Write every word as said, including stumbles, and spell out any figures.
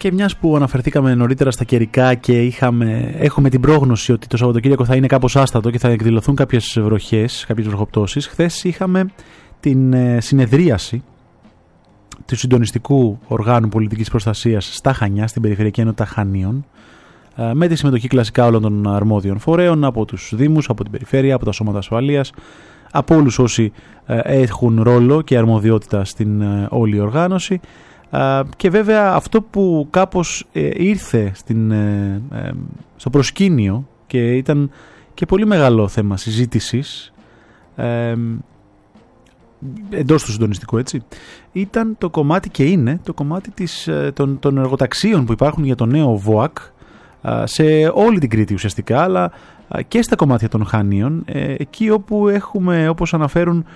Και μιας που αναφερθήκαμε νωρίτερα στα καιρικά και είχαμε, έχουμε την πρόγνωση ότι το Σαββατοκύριακο θα είναι κάπως άστατο και θα εκδηλωθούν κάποιες βροχές, κάποιες βροχοπτώσεις, χθες είχαμε την συνεδρίαση του Συντονιστικού Οργάνου Πολιτικής Προστασίας στα Χανιά, στην Περιφερειακή Ενότητα Χανίων, με τη συμμετοχή κλασικά όλων των αρμόδιων φορέων, από τους Δήμους, από την Περιφέρεια, από τα Σώματα Ασφαλείας, από όλους όσοι έχουν ρόλο και αρμοδιότητα στην όλη οργάνωση. Και βέβαια αυτό που κάπως ήρθε στην, στο προσκήνιο και ήταν και πολύ μεγάλο θέμα συζήτησης εντός του συντονιστικού, έτσι, ήταν το κομμάτι, και είναι το κομμάτι της, των, των εργοταξίων που υπάρχουν για το νέο ΒΟΑΚ σε όλη την Κρήτη ουσιαστικά, αλλά και στα κομμάτια των Χανίων, εκεί όπου έχουμε, όπως αναφέρουν,